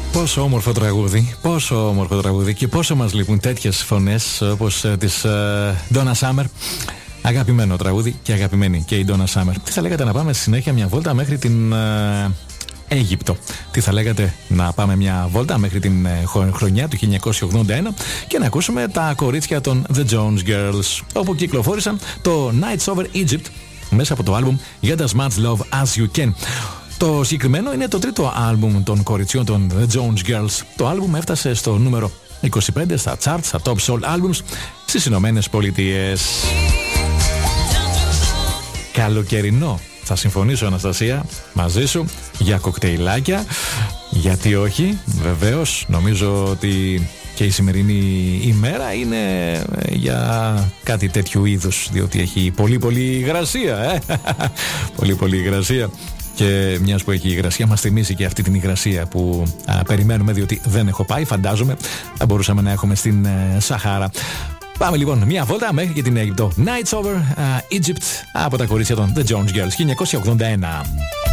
Πόσο όμορφο τραγούδι, πόσο όμορφο τραγούδι και πόσο μας λείπουν τέτοιες φωνές όπως της Donna Summer. Αγαπημένο τραγούδι και αγαπημένη και η Donna Summer. Τι θα λέγατε να πάμε στη συνέχεια μια βόλτα μέχρι την Αίγυπτο? Τι θα λέγατε να πάμε μια βόλτα μέχρι την χρονιά του 1981 και να ακούσουμε τα κορίτσια των The Jones Girls, όπου κυκλοφόρησαν το Nights Over Egypt μέσα από το άλμπουμ Get As Much Love As You Can. Το συγκεκριμένο είναι το τρίτο άλμπουμ των κοριτσιών των The Jones Girls. Το άλμπουμ έφτασε στο νούμερο 25 στα charts, στα Top Soul Albums στις Ηνωμένες Πολιτείες. Καλοκαιρινό. Θα συμφωνήσω, Αναστασία, μαζί σου για κοκτέιλάκια. Γιατί όχι, βεβαίως. Νομίζω ότι και η σημερινή ημέρα είναι για κάτι τέτοιου είδους, διότι έχει πολύ υγρασία. Πολύ υγρασία. Και μιας που έχει υγρασία, μας θυμίσει και αυτή την υγρασία που περιμένουμε, διότι δεν έχω πάει. Φαντάζομαι θα μπορούσαμε να έχουμε στην Σαχάρα. Πάμε λοιπόν μια βόλτα μέχρι και την Αίγυπτο. Nights Over Egypt από τα κορίτσια των The Jones Girls, 1981.